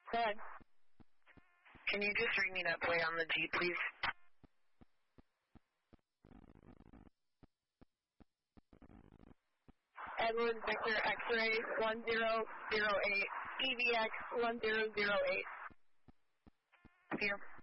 Go ahead. Can you just read me that plate on the Jeep, please? Edward Victor X-ray 1008, EVX 1008. Here.